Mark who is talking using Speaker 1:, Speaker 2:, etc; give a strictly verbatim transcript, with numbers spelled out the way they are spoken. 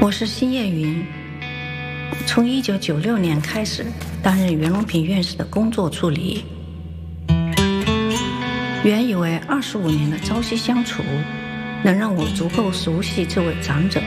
Speaker 1: 我是辛叶云，从一九九六年开始担任袁隆平院士的工作助理。原以为二十五年的朝夕相处，能让我足够熟悉这位长者，